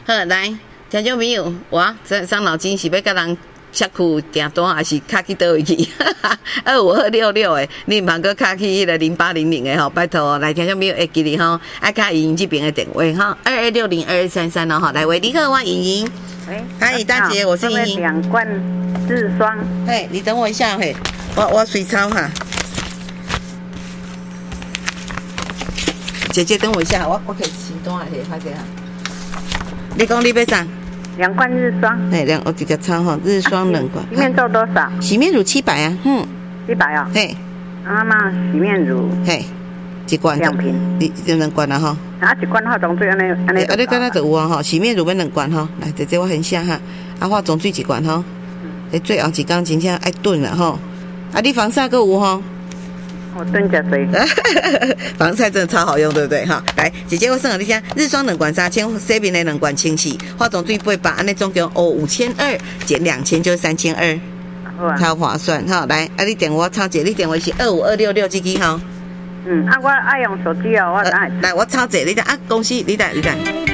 好，来，听众朋友，我伤脑筋是要甲人社区订单，还是卡去倒位去？25266的，你毋通搁卡去迄个0800的吼，拜托哦，来听众朋友会记哩吼，爱卡莹莹这边的电话哈，22602233哦，哈，来喂，你好，我莹莹。 喂， 嗨，大姐，我是莹莹。 2罐日霜。 嘿，你等我一下嘿，我水抄哈。姐姐等我一下，我可以先等下嘿，快点哈。你讲你要啥 ？2罐日霜。 嘿，我直接抄哈，日霜2罐。 洗面皂多少？ 洗面乳700啊 ，700哦。 嘿。 那洗面乳。 嘿。1罐。2瓶。你2罐啊吼。 1罐化妆水安尼。 你敢若就有啊吼，洗面乳要2罐吼，来，姐姐我很下哈，化妆水1罐吼，最后一天真正爱炖了吼，你防晒阁有吼。 我炖加水， 防晒真的超好用，对不对哈？来，姐姐我算给你听，日霜2罐3000，洗面奶2罐1000起，化妆水800，安尼总共5200减2000就是3200，超划算哈。来，你电话抄一个，你电话是25266这支吼。 我爱用手机哦，我来， 我抄一个，你等公司，你等。